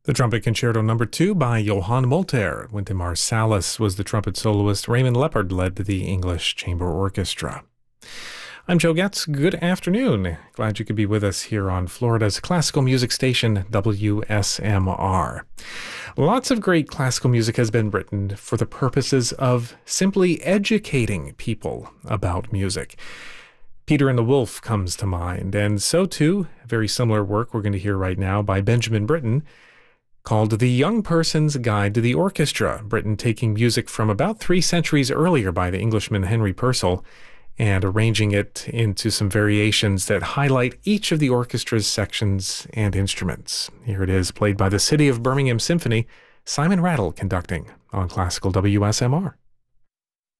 The Trumpet Concerto No. 2 by Johann Molter. Wynton Marsalis was the trumpet soloist. Raymond Leppard led the English Chamber Orchestra. I'm Joe Getz. Good afternoon. Glad you could be with us here on Florida's classical music station, WSMR. Lots of great classical music has been written for the purposes of simply educating people about music. Peter and the Wolf comes to mind, and so too, a very similar work we're going to hear right now by Benjamin Britten, called The Young Person's Guide to the Orchestra. Britten taking music from about 3 centuries earlier by the Englishman Henry Purcell and arranging it into some variations that highlight each of the orchestra's sections and instruments. Here it is, played by the City of Birmingham Symphony, Simon Rattle conducting on Classical WSMR.